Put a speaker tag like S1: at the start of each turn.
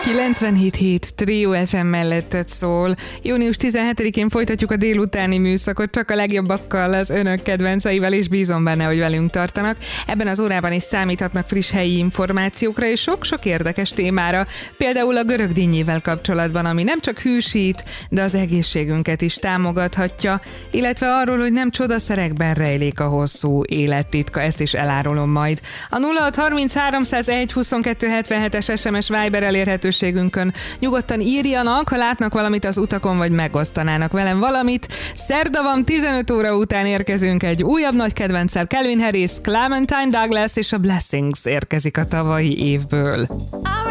S1: 97.7 Trio FM mellettet szól. Június 17-én folytatjuk a délutáni műszakot csak a legjobbakkal, az önök kedvenceivel, és bízom benne, hogy velünk tartanak. Ebben az órában is számíthatnak friss helyi információkra és sok-sok érdekes témára, például a görög dinnyével kapcsolatban, ami nem csak hűsít, de az egészségünket is támogathatja, illetve arról, hogy nem csodaszerekben rejlik a hosszú élet titka, ezt is elárulom majd. A 0630301277-es SMS Viber elérhetőségünkön nyugodtan írjanak, ha látnak valamit az utakon, vagy megosztanának velem valamit. Szerda van, 15 óra után érkezünk egy újabb nagy kedvenccel. Calvin Harris, Clementine Douglas és a Blessings érkezik a tavalyi évből.